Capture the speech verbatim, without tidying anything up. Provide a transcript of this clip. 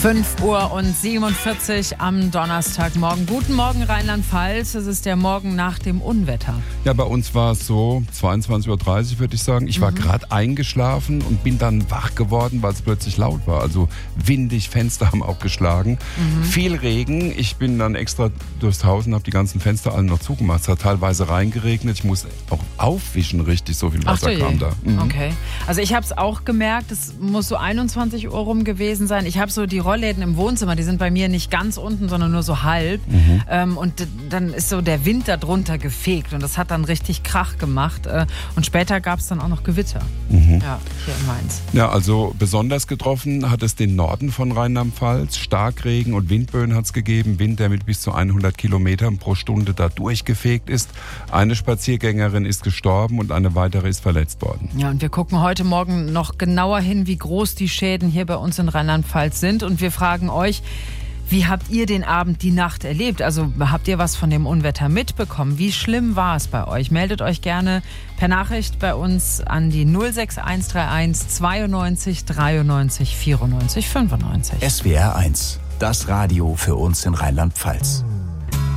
fünf Uhr und siebenundvierzig am Donnerstagmorgen. Guten Morgen Rheinland-Pfalz. Es ist der Morgen nach dem Unwetter. Ja, bei uns war es so zweiundzwanzig Uhr dreißig, würde ich sagen. Ich war mhm. gerade eingeschlafen und bin dann wach geworden, weil es plötzlich laut war. Also windig, Fenster haben auch geschlagen. Mhm. Viel Regen. Ich bin dann extra durchs Haus und habe die ganzen Fenster alle noch zugemacht. Es hat teilweise reingeregnet. Ich muss auch aufwischen richtig, so viel Wasser kam da. Mhm. Okay. Also ich habe es auch gemerkt, es muss so einundzwanzig Uhr rum gewesen sein. Ich habe so die Rollläden im Wohnzimmer, die sind bei mir nicht ganz unten, sondern nur so halb. Mhm. Ähm, und d- dann ist so der Wind da drunter gefegt und das hat dann richtig Krach gemacht. Äh, und später gab es dann auch noch Gewitter. Mhm. Ja, hier in Mainz. Ja, also besonders getroffen hat es den Norden von Rheinland-Pfalz. Starkregen und Windböen hat es gegeben. Wind, der mit bis zu hundert Kilometern pro Stunde da durchgefegt ist. Eine Spaziergängerin ist gestorben und eine weitere ist verletzt worden. Ja, und wir gucken heute Morgen noch genauer hin, wie groß die Schäden hier bei uns in Rheinland-Pfalz sind. Und wir fragen euch, wie habt ihr den Abend, die Nacht erlebt? Also habt ihr was von dem Unwetter mitbekommen? Wie schlimm war es bei euch? Meldet euch gerne per Nachricht bei uns an die null sechs eins drei eins zweiundneunzig dreiundneunzig vierundneunzig fünfundneunzig. S W R eins, das Radio für uns in Rheinland-Pfalz.